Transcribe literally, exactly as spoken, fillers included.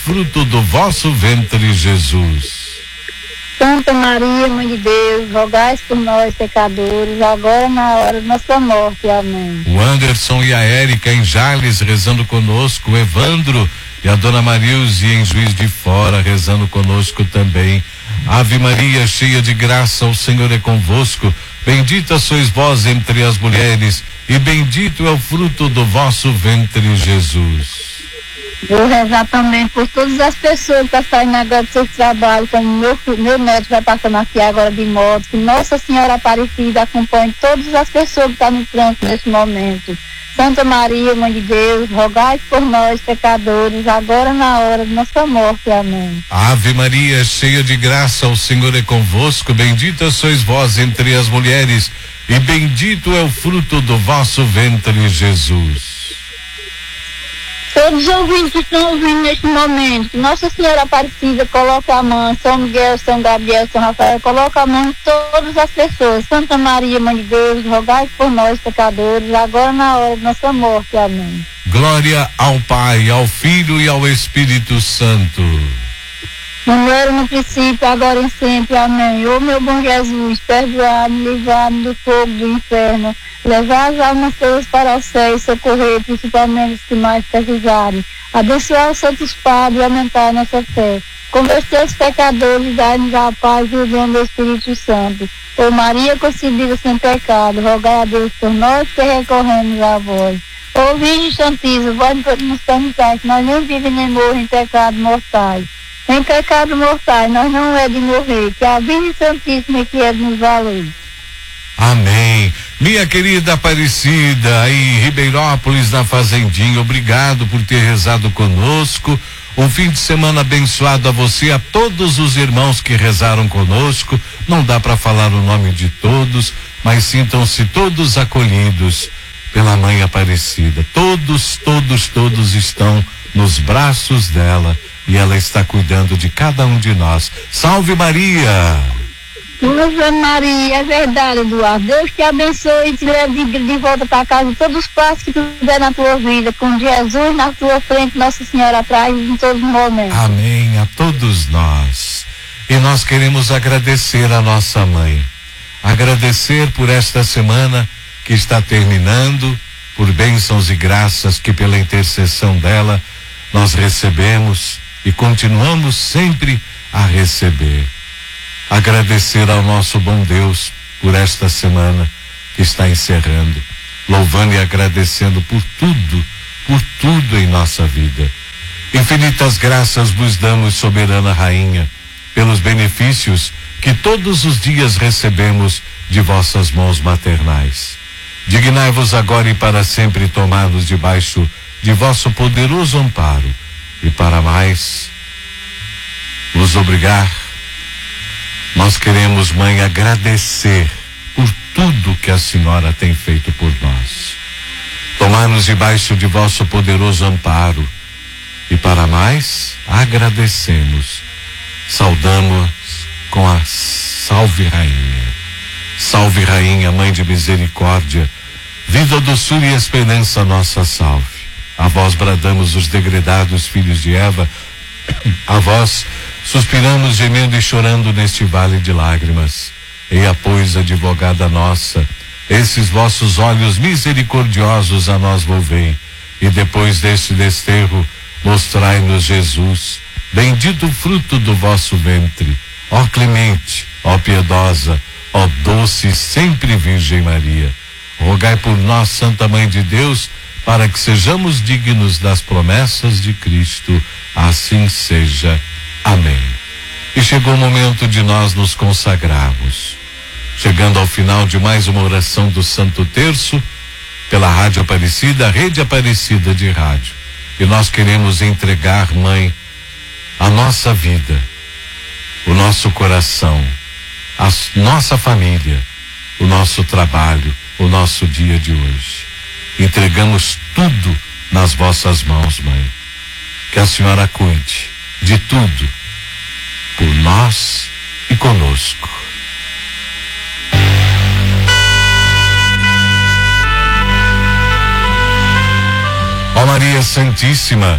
fruto do vosso ventre, Jesus. Santa Maria, Mãe de Deus, rogai por nós, pecadores, agora na hora de nossa morte. Amém. O Anderson e a Érica em Jales rezando conosco, o Evandro e a Dona Marilze em Juiz de Fora rezando conosco também. Ave Maria, cheia de graça, o Senhor é convosco. Bendita sois vós entre as mulheres, e bendito é o fruto do vosso ventre, Jesus. Vou rezar também por todas as pessoas que estão saindo agora do seu trabalho, como meu, meu neto vai passando aqui agora de moto, que Nossa Senhora Aparecida acompanhe todas as pessoas que estão no trânsito nesse momento. Santa Maria, Mãe de Deus, rogai por nós, pecadores, agora na hora de nossa morte. Amém. Ave Maria, cheia de graça, o Senhor é convosco. Bendita sois vós entre as mulheres, e bendito é o fruto do vosso ventre, Jesus. Todos os ouvintes que estão ouvindo neste momento, que Nossa Senhora Aparecida coloca a mão, São Miguel, São Gabriel, São Rafael, coloca a mão em todas as pessoas. Santa Maria, Mãe de Deus, rogai por nós, pecadores, agora na hora de nossa morte. Amém. Glória ao Pai, ao Filho e ao Espírito Santo. Como era no princípio, agora e sempre. Amém. Ô meu bom Jesus, perdoai-me, livrai-me do fogo do inferno, levar as almas todas para o céu e socorrer principalmente os que mais precisarem. Abençoar os santos padres e aumentar a nossa fé. Converter os pecadores e dar-nos a paz e o dom do Espírito Santo. Ô Maria concebida sem pecado, rogai a Deus por nós que recorremos a vós. Ô Virgem Santíssima, vós nos permitais que nós nem vivemos nem morremos em pecado mortais. Em pecado mortais nós não é de morrer, que a Virgem Santíssima que é de nos valer. Amém. Minha querida Aparecida, aí em Ribeirópolis, na Fazendinha, obrigado por ter rezado conosco. Um fim de semana abençoado a você, a todos os irmãos que rezaram conosco. Não dá para falar o nome de todos, mas sintam-se todos acolhidos pela Mãe Aparecida. Todos, todos, todos estão nos braços dela e ela está cuidando de cada um de nós. Salve Maria! Ave Maria, é verdade, Eduardo. Deus te abençoe e te leve de, de volta para casa todos os passos que tu der na tua vida, com Jesus na tua frente, Nossa Senhora atrás, em todos os momentos. Amém a todos nós. E nós queremos agradecer a nossa mãe. Agradecer por esta semana que está terminando, por bênçãos e graças que pela intercessão dela nós recebemos e continuamos sempre a receber. Agradecer ao nosso bom Deus por esta semana que está encerrando, louvando e agradecendo por tudo, por tudo em nossa vida. Infinitas graças vos damos, soberana Rainha, pelos benefícios que todos os dias recebemos de vossas mãos maternais. Dignai-vos agora e para sempre tomar-nos debaixo de vosso poderoso amparo, e para mais vos obrigar. Nós queremos, Mãe, agradecer por tudo que a Senhora tem feito por nós. Tomar-nos debaixo de vosso poderoso amparo. E para mais, agradecemos. Saudamos com a Salve Rainha. Salve Rainha, Mãe de Misericórdia, vida, doçura e esperança, nossa salve. A vós bradamos os degredados filhos de Eva, a vós suspiramos, gemendo e chorando neste vale de lágrimas. Eia, pois, advogada nossa, esses vossos olhos misericordiosos a nós volvei, e depois deste desterro, mostrai-nos Jesus, bendito o fruto do vosso ventre. Ó clemente, ó piedosa, ó doce e sempre Virgem Maria, rogai por nós, Santa Mãe de Deus, para que sejamos dignos das promessas de Cristo. Assim seja. Amém. E chegou o momento de nós nos consagrarmos, chegando ao final de mais uma oração do Santo Terço pela Rádio Aparecida, a Rede Aparecida de Rádio. E nós queremos entregar, Mãe, a nossa vida, o nosso coração, a nossa família, o nosso trabalho, o nosso dia de hoje. Entregamos tudo nas vossas mãos, Mãe. Que a Senhora cuide de tudo, por nós e conosco. Ó Maria Santíssima,